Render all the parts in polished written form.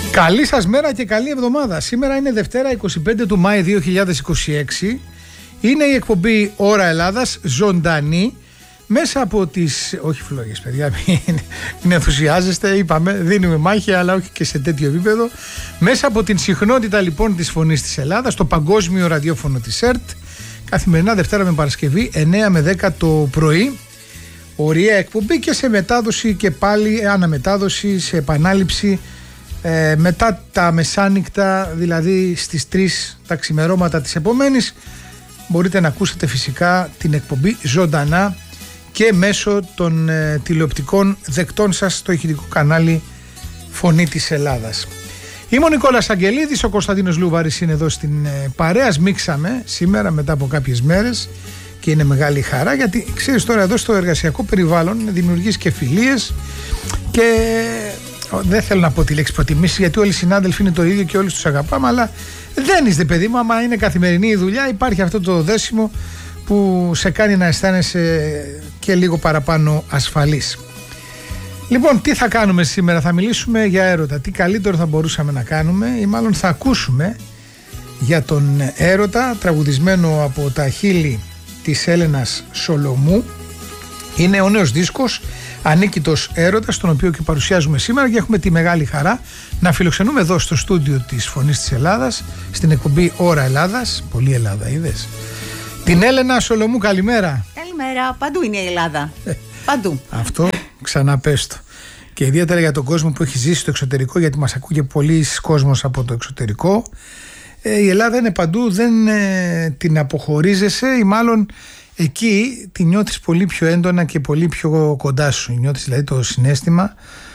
Καλή σας μέρα και καλή εβδομάδα. Σήμερα είναι Δευτέρα 25 του Μάη 2026. Είναι η εκπομπή Ώρα Ελλάδας, ζωντανή, μέσα από τις... Όχι φλόγες παιδιά, μην ενθουσιάζεστε, είπαμε, δίνουμε μάχη, αλλά όχι και σε τέτοιο επίπεδο. Μέσα από την συχνότητα λοιπόν της Φωνής της Ελλάδας, το παγκόσμιο ραδιόφωνο της ΕΡΤ, καθημερινά Δευτέρα με Παρασκευή, 9 με 10 το πρωί. Ωραία εκπομπή και σε μετάδοση και πάλι αναμετάδοση, σε επανάληψη μετά τα μεσάνυχτα, δηλαδή στις 3 τα ξημερώματα της επομένης. Μπορείτε να ακούσετε φυσικά την εκπομπή ζωντανά και μέσω των τηλεοπτικών δεκτών σας στο ηχητικό κανάλι Φωνή της Ελλάδας. Είμαι ο Νικόλας Αγγελίδης, ο Κωνσταντίνος Λούβαρης είναι εδώ στην παρέα. Σμίξαμε σήμερα μετά από κάποιες μέρες και είναι μεγάλη χαρά, γιατί ξέρεις τώρα εδώ στο εργασιακό περιβάλλον δημιουργείς και φιλίες και δεν θέλω να πω τη λέξη προτιμήσεις, γιατί όλοι οι συνάδελφοι είναι το ίδιο και όλοι τους αγαπάμε, αλλά δεν είστε παιδί μου, άμα είναι καθημερινή η δουλειά υπάρχει αυτό το δέσιμο που σε κάνει να αισθάνεσαι και λίγο παραπάνω ασφαλής. Λοιπόν, τι θα κάνουμε σήμερα? Θα μιλήσουμε για έρωτα. Τι καλύτερο θα μπορούσαμε να κάνουμε, ή μάλλον θα ακούσουμε για τον έρωτα, τραγουδισμένο από τα χείλη της Έλενας Σολομού. Είναι ο νέος δίσκος Ανίκητος Έρωτας, τον οποίο και παρουσιάζουμε σήμερα, και έχουμε τη μεγάλη χαρά να φιλοξενούμε εδώ στο στούντιο της Φωνής της Ελλάδας, στην εκπομπή Ώρα Ελλάδας. Πολύ Ελλάδα είδες. Την Έλενα Σολομού, καλημέρα. Καλημέρα, παντού είναι η Ελλάδα. Παντού. Αυτό ξαναπέστο. Και ιδιαίτερα για τον κόσμο που έχει ζήσει στο εξωτερικό, γιατί μας ακούγε πολλοί κόσμος από το εξωτερικό. Η Ελλάδα είναι παντού, δεν την αποχωρίζεσαι, ή μάλλον εκεί τη νιώθεις πολύ πιο έντονα και πολύ πιο κοντά σου. Νιώθεις δηλαδή το συναίσθημα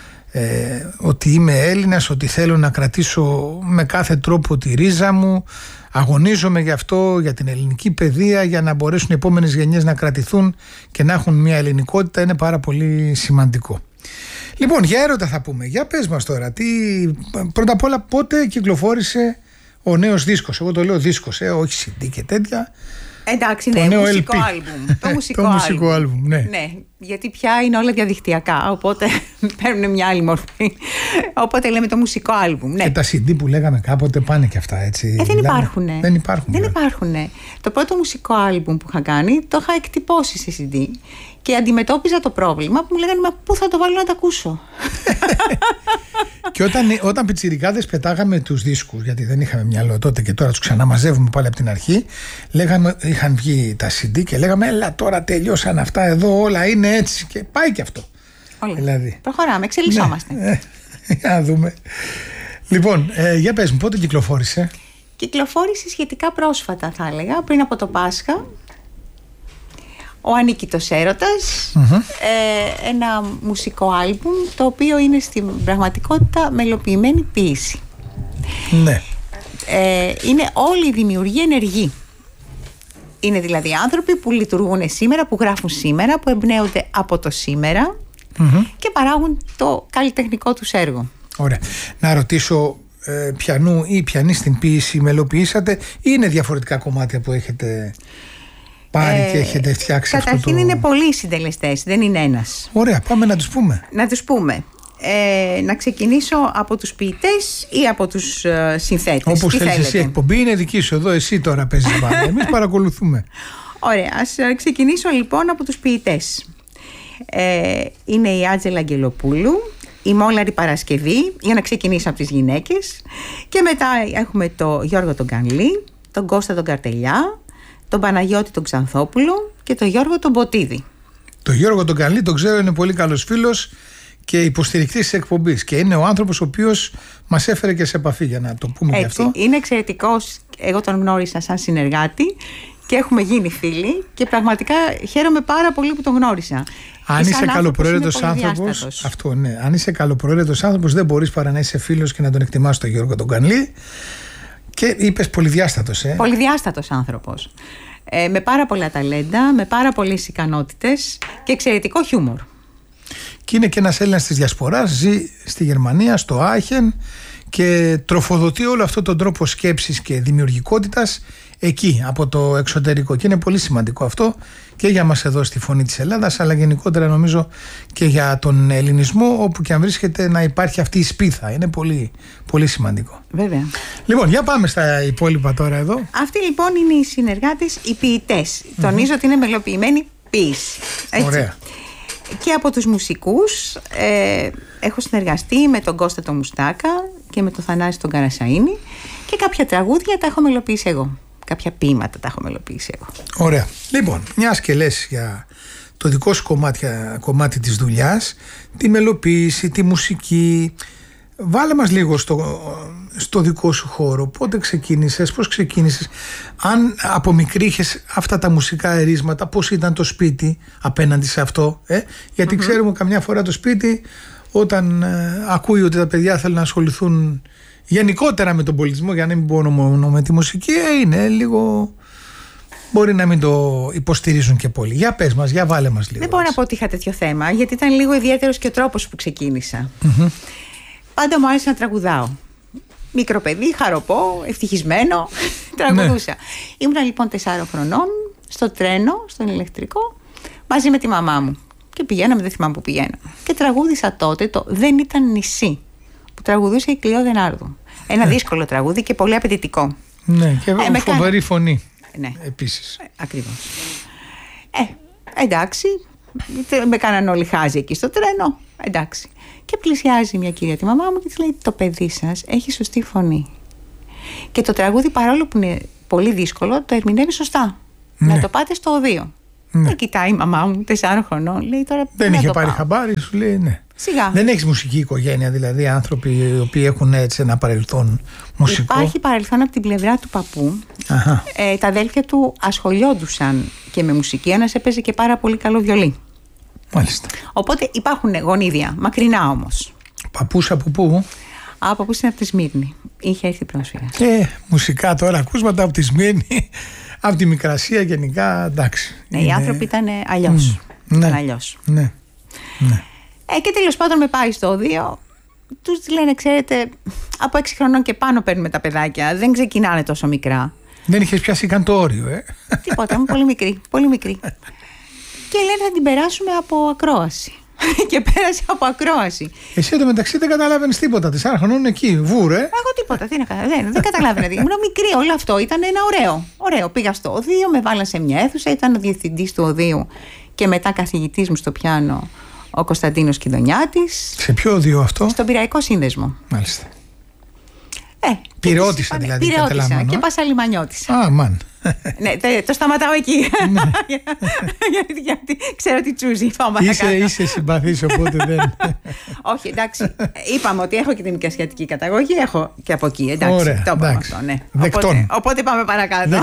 ότι είμαι Έλληνας, ότι θέλω να κρατήσω με κάθε τρόπο τη ρίζα μου, αγωνίζομαι γι' αυτό, για την ελληνική παιδεία, για να μπορέσουν οι επόμενες γενιές να κρατηθούν και να έχουν μια ελληνικότητα. Είναι πάρα πολύ σημαντικό. Λοιπόν, για έρωτα θα πούμε. Για πες μας τώρα, πρώτα απ' όλα πότε κυκλοφόρησε ο νέος δίσκος? Εγώ το λέω δίσκος, όχι CD και τέτοια. Εντάξει, ναι, μουσικό άλμπουμ. Το μουσικό άλμπουμ, ναι. Ναι, γιατί πια είναι όλα διαδικτυακά, οπότε παίρνουν μια άλλη μορφή. Οπότε λέμε το μουσικό άλμπουμ, ναι. Και τα CD που λέγαμε κάποτε πάνε και αυτά, έτσι. Δεν υπάρχουνε. Δεν υπάρχουνε. Το πρώτο μουσικό άλμπουμ που είχα κάνει το είχα εκτυπώσει σε CD και αντιμετώπιζα το πρόβλημα που μου λέγανε μα πού θα το βάλω να τα ακούσω. Και όταν πιτσιρικάδες πετάγαμε τους δίσκους, γιατί δεν είχαμε μυαλό τότε και τώρα τους ξαναμαζεύουμε πάλι από την αρχή, λέγαμε, είχαν βγει τα CD και λέγαμε έλα τώρα τελειώσαν αυτά εδώ, όλα είναι έτσι, και πάει και αυτό. Όλα. Δηλαδή. Προχωράμε, εξελισσόμαστε. Ναι, για να δούμε. Λοιπόν, για πες μου, πότε κυκλοφόρησε? Κυκλοφόρησε σχετικά πρόσφατα, θα έλεγα, πριν από το Πάσχα. Ο Ανίκητος Έρωτας, ένα μουσικό άλμπουμ το οποίο είναι στην πραγματικότητα μελοποιημένη ποίηση. Ναι. Είναι όλη η δημιουργία ενεργή. Είναι δηλαδή άνθρωποι που λειτουργούν σήμερα, που γράφουν σήμερα, που εμπνέονται από το σήμερα και παράγουν το καλλιτεχνικό τους έργο. Ωραία. Να ρωτήσω, ποιανού ή ποιανή στην ποίηση μελοποιήσατε, ή είναι διαφορετικά κομμάτια που έχετε πάρει και έχετε φτιάξει? Καταρχήν είναι πολλοί συντελεστές, δεν είναι ένας. Ωραία, πάμε να τους πούμε. Να ξεκινήσω από τους ποιητές ή από τους συνθέτες? Όπως θέλεις εσύ, εκπομπή είναι δική σου εδώ, εσύ τώρα παίζεις μπάλα, εμείς παρακολουθούμε. Ωραία, ας ξεκινήσω λοιπόν από τους ποιητές. Είναι η Άτζελα Αγγελοπούλου, η Μόλαρη Παρασκευή, για να ξεκινήσω από τις γυναίκες, και μετά έχουμε τον Γιώργο τον Κανλή, τον Κώστα τον Καρτελιά, τον Παναγιώτη τον Ξανθόπουλο και τον Γιώργο τον Ποτίδη. Τον Γιώργο τον Κανλή τον ξέρω, είναι πολύ καλός φίλος και υποστηρικτής της εκπομπής, και είναι ο άνθρωπος ο οποίος μας έφερε και σε επαφή, για να το πούμε γι' αυτό. Είναι εξαιρετικός, εγώ τον γνώρισα σαν συνεργάτη και έχουμε γίνει φίλοι και πραγματικά χαίρομαι πάρα πολύ που τον γνώρισα. Αν είσαι καλοπροαίρετος άνθρωπος, αυτό ναι, αν είσαι καλοπροαίρετος άνθρωπος δεν μπορείς παρά να είσαι φίλος και να τον εκτιμάς τον Γιώργο τον Κανλή. Και είπες πολυδιάστατος. Πολυδιάστατος άνθρωπος. Με πάρα πολλά ταλέντα, με πάρα πολλές ικανότητες και εξαιρετικό χιούμορ. Και είναι και ένας Έλληνας της διασποράς, ζει στη Γερμανία, στο Άχεν, και τροφοδοτεί όλο αυτόν τον τρόπο σκέψης και δημιουργικότητας εκεί, από το εξωτερικό. Και είναι πολύ σημαντικό αυτό, και για μας εδώ στη Φωνή της Ελλάδας, αλλά γενικότερα νομίζω και για τον ελληνισμό, όπου και αν βρίσκεται, να υπάρχει αυτή η σπίθα. Είναι πολύ, πολύ σημαντικό. Βέβαια. Λοιπόν, για πάμε στα υπόλοιπα τώρα εδώ. Αυτοί λοιπόν είναι οι συνεργάτες, οι ποιητές. Τονίζω ότι είναι μελοποιημένη ποίηση. Ωραία. Και από τους μουσικούς έχω συνεργαστεί με τον Κώστα τον Μουστάκα και με τον Θανάση τον Καρασαΐνη, και κάποια τραγούδια τα έχω μελοποιήσει εγώ. Κάποια ποίηματα τα έχω μελοποιήσει εγώ. Ωραία. Λοιπόν, μιας και λες για το δικό σου κομμάτι της δουλειάς, τη μελοποίηση, τη μουσική, βάλε μας λίγο στο δικό σου χώρο. Πότε ξεκίνησες, πώς ξεκίνησες, αν από μικρή είχες αυτά τα μουσικά ερίσματα, πώς ήταν το σπίτι απέναντι σε αυτό, γιατί ξέρουμε καμιά φορά το σπίτι, όταν ακούει ότι τα παιδιά θέλουν να ασχοληθούν γενικότερα με τον πολιτισμό, για να μην πω μόνο με τη μουσική, είναι λίγο, μπορεί να μην το υποστηρίζουν και πολύ. Για πες μας, για βάλε μας λίγο. Δεν μπορώ να πω ότι είχα τέτοιο θέμα, γιατί ήταν λίγο ιδιαίτερος και ο τρόπος που ξεκίνησα. Πάντα μου άρεσε να τραγουδάω. Μικρό παιδί, χαροπό, ευτυχισμένο, τραγουδούσα. Ήμουνα λοιπόν 4 χρονών στο τρένο, στον ηλεκτρικό, μαζί με τη μαμά μου. Και πηγαίναμε, δεν θυμάμαι που πηγαίναμε. Και τραγούδισα τότε το «Δεν ήταν νησί», που τραγουδούσε η Κλειό Δενάρδου. Ένα δύσκολο τραγούδι και πολύ απαιτητικό. Ναι, και φοβερή φωνή. Ναι. Επίσης. Ακριβώς. Εντάξει, με κάναν όλοι χάζι εκεί στο τρένο. Εντάξει. Και πλησιάζει μια κυρία τη μαμά μου και της λέει: το παιδί σας έχει σωστή φωνή. Και το τραγούδι, παρόλο που είναι πολύ δύσκολο, το ερμηνεύει σωστά. Ναι. Να το πάτε στο οδείο. Ναι. Κοιτάει η μαμά μου 4 χρονών, λέει τώρα. Δεν είχε πάρει χαμπάρι, σου λέει ναι. Σιγά. Δεν έχεις μουσική οικογένεια, δηλαδή άνθρωποι οι οποίοι έχουν έτσι ένα παρελθόν μουσικό? Υπάρχει παρελθόν από την πλευρά του παππού. Τα αδέλφια του ασχολιόντουσαν και με μουσική. Ένας έπαιζε και πάρα πολύ καλό βιολί. Μάλιστα. Οπότε υπάρχουν γονίδια, μακρινά όμως. Παππούς από πού? Από πού είναι, από τη Σμύρνη. Είχε έρθει πρόσφυγα. Μουσικά τώρα, ακούσματα από τη Σμύρνη, από τη Μικρασία γενικά, εντάξει. Ναι, οι άνθρωποι ήταν αλλιώς. Ναι. Αλλιώς. Ναι. Ναι. Και τέλος πάντων με πάει στο οδείο. Τους λένε, ξέρετε, από 6 χρονών και πάνω παίρνουμε τα παιδάκια. Δεν ξεκινάνε τόσο μικρά. Δεν είχες πιάσει καν το όριο, Τίποτα, είμαι πολύ μικρή. Πολύ μικρή. Και λένε θα την περάσουμε από ακρόαση. Και πέρασε από ακρόαση. Εσύ εντωμεταξύ δεν καταλάβαινες τίποτα. 4 χρονών εκεί, βούρε. Εγώ τίποτα. Δεν καταλάβαινα. Ήμουν μικρή, όλο αυτό ήταν ένα ωραίο. Πήγα στο οδείο, με βάλαν σε μια αίθουσα. Ήταν ο διευθυντής του οδείου και μετά καθηγητής μου στο πιάνο, ο Κωνσταντίνος Κιδωνιάτης. Σε ποιο οδείο αυτό? Στον Πειραϊκό Σύνδεσμο. Μάλιστα. Πυραιώτησα δηλαδή. Πυραιώτησα και Πασαλιμανιώτησα. Μαν. Ναι, το σταματάω εκεί. Γιατί ξέρω τι τσούζει. Είσαι συμπαθής, οπότε δεν. Όχι, εντάξει. Είπαμε ότι έχω και την μικρασιατική καταγωγή. Έχω και από εκεί. Εντάξει. Ωραία, το είπαμε αυτό, ναι. Οπότε πάμε παρακάτω.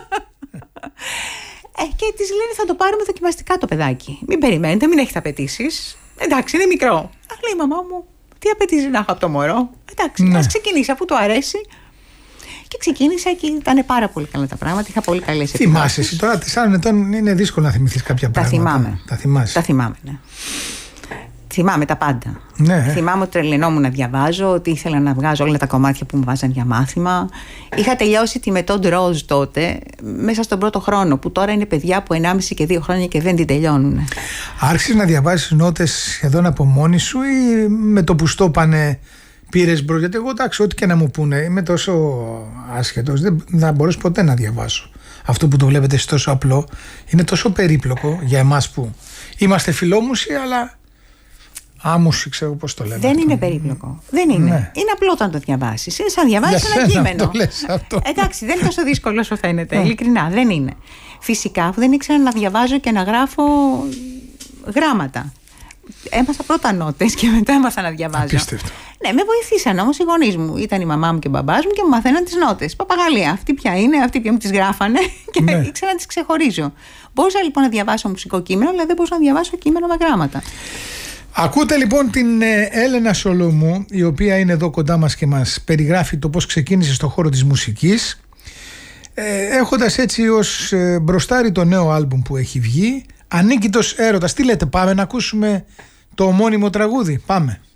Και της λένε θα το πάρουμε δοκιμαστικά το παιδάκι. Μην περιμένετε, μην έχετε απαιτήσεις. Εντάξει, είναι μικρό. Λέει η μαμά μου, τι απαιτήσει να έχω από το μωρό? Εντάξει, ας ξεκινήσει αφού του αρέσει. Και ξεκίνησα και ήταν πάρα πολύ καλά τα πράγματα. Είχα πολύ καλές επιδόσεις. Θυμάσαι εσύ τώρα 4 ετών, είναι δύσκολο να θυμηθείς κάποια πράγματα. Τα θυμάμαι. Τα θυμάμαι, ναι. Θυμάμαι τα πάντα. Ναι. Θυμάμαι ότι τρελαινόμουν να διαβάζω, ότι ήθελα να βγάζω όλα τα κομμάτια που μου βάζαν για μάθημα. Είχα τελειώσει τη Μετόντ Ροζ τότε, μέσα στον πρώτο χρόνο, που τώρα είναι παιδιά που 1,5 και 2 χρόνια και δεν την τελειώνουν. Άρχισες να διαβάζεις νότες σχεδόν από μόνη σου ή με το που στο πάνε πήρες μπρος? Γιατί εγώ εντάξει, ό,τι και να μου πούνε, είμαι τόσο άσχετος, δεν θα μπορέσω ποτέ να διαβάσω. Αυτό που το βλέπετε εσείς τόσο απλό είναι τόσο περίπλοκο για εμάς που είμαστε φιλόμουσοι, αλλά άμουσοι, ξέρω πώς το λέμε. Δεν είναι περίπλοκο. Δεν είναι. Ναι. Είναι απλό όταν το διαβάσεις. Είναι σαν να διαβάσεις ένα κείμενο. Το λες αυτό. Εντάξει, δεν είναι τόσο δύσκολο όσο φαίνεται. Ειλικρινά, δεν είναι. Φυσικά, αφού δεν ήξερα να διαβάζω και να γράφω γράμματα. Έμαθα πρώτα νότες και μετά έμαθα να διαβάζω. Απίστευτο. Ναι, με βοηθήσαν όμως οι γονείς μου. Ήταν η μαμά μου και ο μπαμπάς μου και μου μαθαίναν τις νότες. Παπαγαλία. Αυτή ποια είναι, αυτή ποια μου τις γράφανε και ήξερα να τις ξεχωρίζω. Μπορούσα λοιπόν να διαβάσω μουσικό κείμενο, αλλά δεν μπορούσα να διαβάσω κείμενο με γράμματα. Ακούτε λοιπόν την Έλενα Σολομού, η οποία είναι εδώ κοντά μας και μας περιγράφει το πώς ξεκίνησε στο χώρο της μουσικής, έχοντας έτσι ως μπροστάρι το νέο άλμπουμ που έχει βγει, Ανίκητος Έρωτας. Τι λέτε, πάμε να ακούσουμε το ομώνυμο τραγούδι? Πάμε.